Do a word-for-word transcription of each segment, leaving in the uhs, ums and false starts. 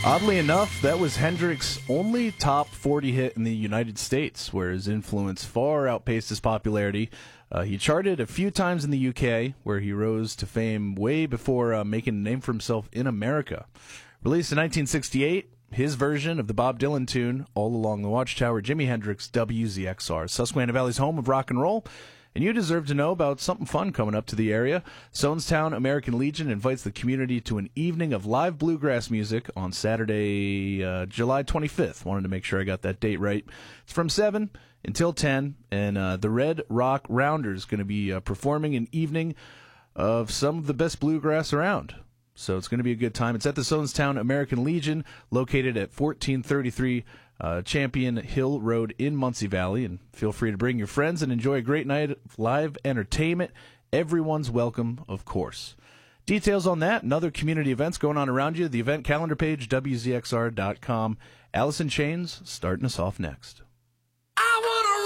Oddly enough, that was Hendrix's only top forty hit in the United States, where his influence far outpaced his popularity. Uh, he charted a few times in the U K, where he rose to fame way before uh, making a name for himself in America. Released in nineteen sixty-eight, his version of the Bob Dylan tune, All Along the Watchtower, Jimi Hendrix, W Z X R, Susquehanna Valley's home of rock and roll. And you deserve to know about something fun coming up to the area. Sonestown American Legion invites the community to an evening of live bluegrass music on Saturday, uh, July twenty-fifth. Wanted to make sure I got that date right. It's from seven until ten, and uh, the Red Rock Rounders going to be uh, performing an evening of some of the best bluegrass around. So it's going to be a good time. It's at the Sonestown American Legion, located at fourteen thirty-three Uh, Champion Hill Road in Muncie Valley, and feel free to bring your friends and enjoy a great night of live entertainment. Everyone's welcome, of course. Details on that and other community events going on around you, the event calendar page, W Z X R dot com. Allison Chains starting us off next. I wanna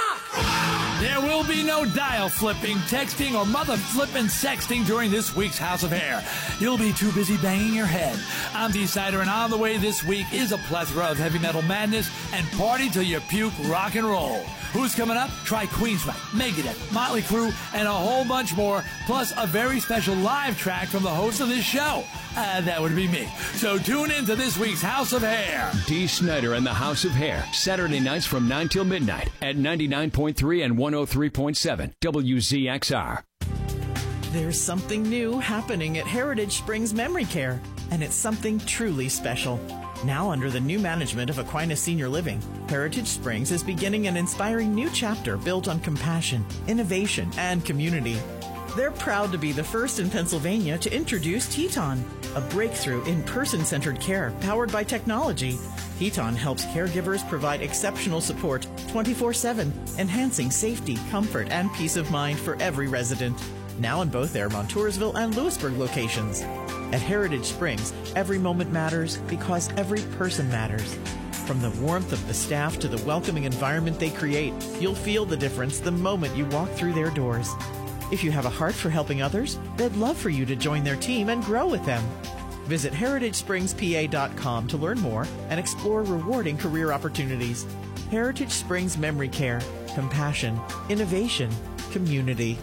rock! There will be no dial flipping, texting, or mother flipping sexting during this week's House of Hair. You'll be too busy banging your head. I'm D-Sider, and on the way this week is a plethora of heavy metal madness and party till you puke rock and roll. Who's coming up? Try Queensryche, Megadeth, Motley Crue, and a whole bunch more, plus a very special live track from the host of this show. Uh, that would be me. So tune in to this week's House of Hair. Dee Snider and the House of Hair, Saturday nights from nine till midnight at ninety-nine point three and one oh three point seven W Z X R. There's something new happening at Heritage Springs Memory Care, and it's something truly special. Now under the new management of Aquinas Senior Living, Heritage Springs is beginning an inspiring new chapter built on compassion, innovation, and community. They're proud to be the first in Pennsylvania to introduce Teton, a breakthrough in person-centered care powered by technology. Teton helps caregivers provide exceptional support twenty-four seven, enhancing safety, comfort, and peace of mind for every resident. Now in both their Montoursville and Lewisburg locations. At Heritage Springs, every moment matters because every person matters. From the warmth of the staff to the welcoming environment they create, you'll feel the difference the moment you walk through their doors. If you have a heart for helping others, they'd love for you to join their team and grow with them. Visit heritage springs p a dot com to learn more and explore rewarding career opportunities. Heritage Springs Memory Care. Compassion, innovation, community.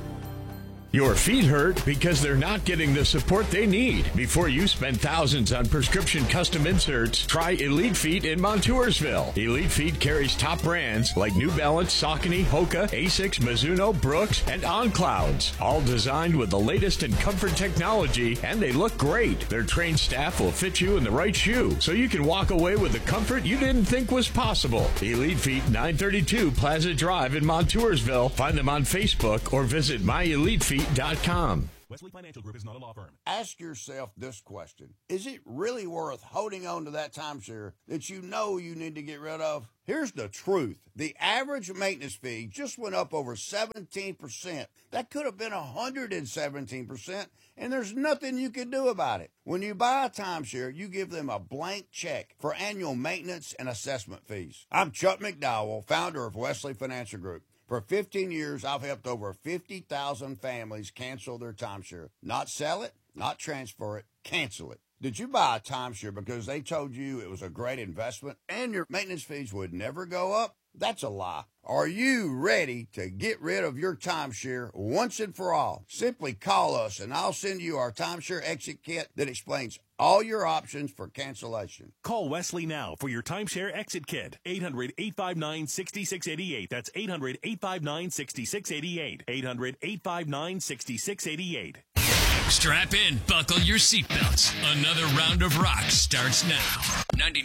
Your feet hurt because they're not getting the support they need. Before you spend thousands on prescription custom inserts, try Elite Feet in Montoursville. Elite Feet carries top brands like New Balance, Saucony, Hoka, Asics, Mizuno, Brooks, and On Clouds. All designed with the latest in comfort technology, and they look great. Their trained staff will fit you in the right shoe, so you can walk away with the comfort you didn't think was possible. Elite Feet, nine thirty-two Plaza Drive in Montoursville. Find them on Facebook or visit my elite feet dot com. Wesley Financial Group is not a law firm. Ask yourself this question. Is it really worth holding on to that timeshare that you know you need to get rid of? Here's the truth. The average maintenance fee just went up over seventeen percent. That could have been one hundred seventeen percent, and there's nothing you can do about it. When you buy a timeshare, you give them a blank check for annual maintenance and assessment fees. I'm Chuck McDowell, founder of Wesley Financial Group. For fifteen years, I've helped over fifty thousand families cancel their timeshare. Not sell it, not transfer it, cancel it. Did you buy a timeshare because they told you it was a great investment and your maintenance fees would never go up? That's a lie. Are you ready to get rid of your timeshare once and for all? Simply call us and I'll send you our timeshare exit kit that explains all your options for cancellation. Call Wesley now for your timeshare exit kit. eight hundred, eight five nine, six six eight eight. That's eight hundred, eight five nine, six six eight eight. eight hundred, eight five nine, six six eight eight. Strap in, buckle your seatbelts. Another round of rock starts now. ninety